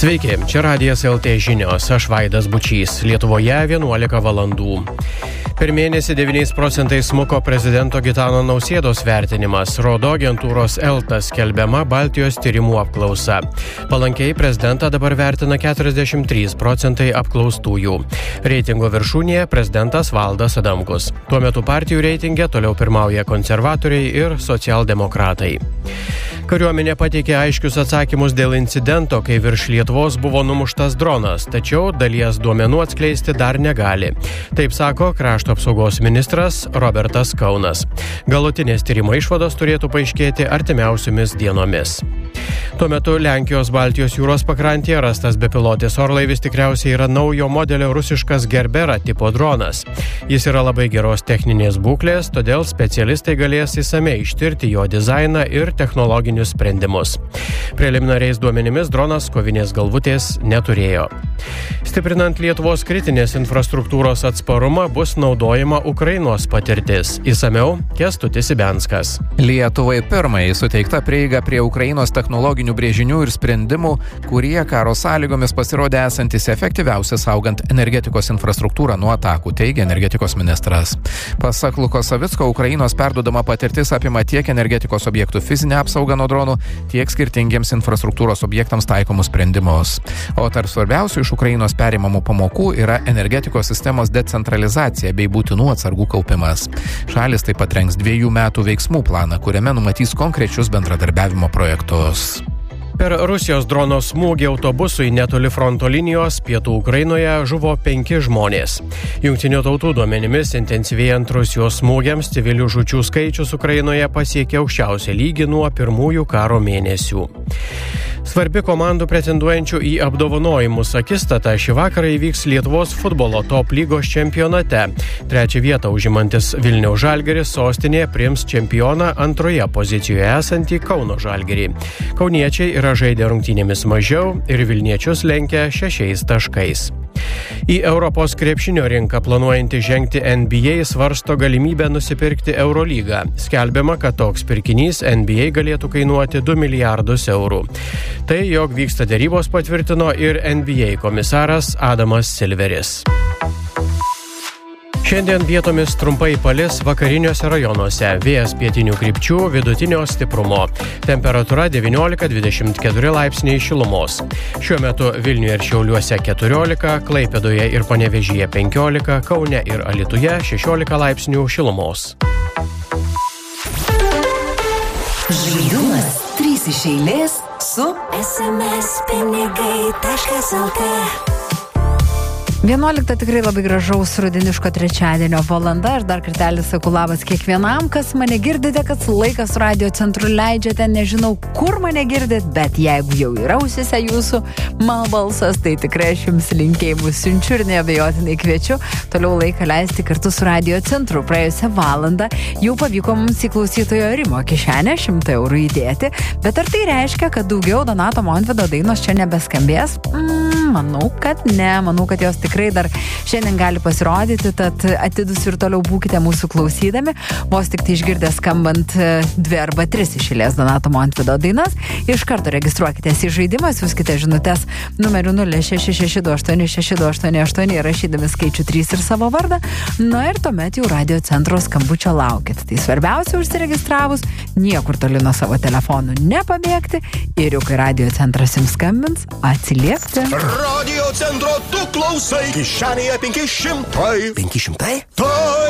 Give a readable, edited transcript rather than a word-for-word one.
Sveiki, čia Radijas LT žinios, aš Vaidas Bučys, Lietuvoje 11 valandų. Per mėnesį 9% smuko prezidento Gitano Nausėdos vertinimas, rodo agentūros Eltas skelbiama Baltijos tyrimų apklausa. Palankiai prezidentą dabar vertina 43% apklaustųjų. Reitingo viršūnėje prezidentas Valdas Adamkus. Tuo metu partijų reitinge toliau pirmauja konservatoriai ir socialdemokratai. Kariuomenė pateikė aiškius atsakymus dėl incidento, kai virš Lietuvos buvo numuštas dronas, tačiau dalies duomenų atskleisti dar negali. Taip sako krašto apsaugos ministras Robertas Kaunas. Galutinės tyrimo išvados turėtų paaiškėti artimiausiomis dienomis. Tuo metu Lenkijos Baltijos jūros pakrantėje rastas bepilotis orlaivis tikriausiai yra naujo modelio rusiškas Gerbera tipo dronas. Jis yra labai geros techninės būklės, todėl specialistai galės išsamei ištirti jo dizainą ir technologinius sprendimus. Preliminariais duomenimis dronas kovinės galvutės neturėjo. Stiprinant Lietuvos kritinės infrastruktūros atsparumą bus naudojama Ukrainos patirtis. Išsamiau Kęstutis Ibenskas. Lietuvai pirmai suteikta prieiga prie Ukrainos technologinių brėžinių ir sprendimų, kurie karo sąlygomis pasirodė esantis efektyviausia saugant energetikos infrastruktūrą nuo atakų, teigia energetikos ministras. Pasak Luko Savicko, Ukrainos perduodama patirtis apima tiek energetikos objektų fizinę apsaugą nuo dronų, tiek skirtingiems infrastruktūros objektams taikomus sprendimus. O tarp svarbiausių iš Ukrainos perimamų pamokų yra energetikos sistemos decentralizacija bei būtinų atsargų kaupimas. Šalis taip pat rengs 2 metų veiksmų planą, kuriame numatys konkrečius bendradarbiavimo projektus. Per Rusijos drono smūgį autobusui netoli fronto linijos pietų Ukrainoje žuvo 5 žmonės. Jungtinių tautų duomenimis intensyvėjant Rusijos smūgiams civilių žūčių skaičius Ukrainoje pasiekė aukščiausią lygį nuo pirmųjų karo mėnesių. Svarbi komandų pretenduojančių į apdovanojimus akistata šį vakarą įvyks Lietuvos futbolo top lygos čempionate. 3 vietą užimantis Vilniaus Žalgiris sostinėje priims čempioną antroje pozicijoje esantį Kauno Žalgirį. Kauniečiai yra žaidę rungtynėmis mažiau ir Vilniečius lenkia 6 taškais. Į Europos krepšinio rinką planuojantį žengti NBA svarsto galimybę nusipirkti Eurolygą. Skelbiama, kad toks pirkinys NBA galėtų kainuoti 2 milijardus eurų. Tai, jog vyksta derybos, patvirtino ir NBA komisaras Adamas Silveris. Šiandien vietomis trumpai palis vakariniuose rajonuose. Vėjas pietinių krypčių vidutinio stiprumo. Temperatūra 19-24 laipsniai šilumos. Šiuo metu Vilniuje ir Šiauliuose 14, Klaipėdoje ir Panevėžyje 15, Kaune ir Alytuje 16 laipsnių šilumos. Žaidumas 3 iš eilės su sms-pinigai.lt. 11 tikrai labai gražaus rudeniško trečiadienio valanda. Aš dar kartelį sakau labas kiekvienam, kas mane girdite, kad laikas radio centru leidžiate, nežinau, kur mane girdit, bet jeigu jau yra ausise jūsų mano balsas, tai tikrai aš jums linkėjimus siunčiu ir neabejotinai kviečiu toliau laiką leisti kartu su radio centru. Praėjusią valandą jau pavyko mums į klausytojo Rimo kišenę 100 eurų įdėti, bet ar tai reiškia, kad daugiau Donato Montvydo dainos čia nebeskambės? Manau, kad ne. Manau, kad jos tikrai dar šiandien gali pasirodyti, tad atidus ir toliau būkite mūsų klausydami. Vos tik tai išgirdę skambant 2 arba 3 iš eilės Donato Montvydo dainas, iš karto registruokitės į žaidimą, siųskite žinutes numeriu 066286288 rašydami skaičių 3 ir savo vardą, na ir tuomet jau radio centro skambučio laukit. Tai svarbiausia užsiregistravus, niekur toli nuo savo telefonų nepabėgti ir jau kai radio centras jums skambins, atsiliepti. Radio centro tu klausai, kišenėje 500. 500? Tai